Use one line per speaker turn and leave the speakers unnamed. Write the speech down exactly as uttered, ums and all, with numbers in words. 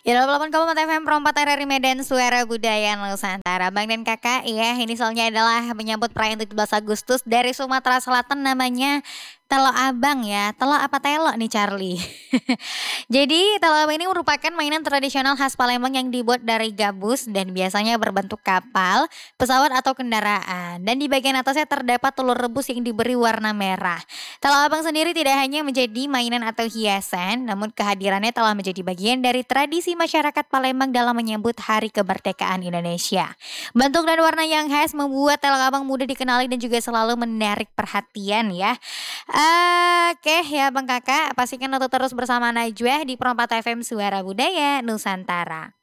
Ya, delapan puluh delapan F M Perempat R R I Medan, Suara Budaya Nusantara. Bang dan Kakak ya, ini soalnya adalah menyambut perayaan tujuh belas Agustus dari Sumatera Selatan, namanya Telo Abang ya. Telo apa telo nih Charlie? Jadi telo abang ini merupakan mainan tradisional khas Palembang yang dibuat dari gabus dan biasanya berbentuk kapal, pesawat atau kendaraan. Dan di bagian atasnya terdapat telur rebus yang diberi warna merah. Telo abang sendiri tidak hanya menjadi mainan atau hiasan, namun kehadirannya telah menjadi bagian dari tradisi masyarakat Palembang dalam menyambut Hari Kemerdekaan Indonesia. Bentuk dan warna yang khas membuat telo abang mudah dikenali dan juga selalu menarik perhatian ya. Oke ya Bang Kakak, pastikan untuk terus bersama Najwa di Perempat F M Suara Budaya Nusantara.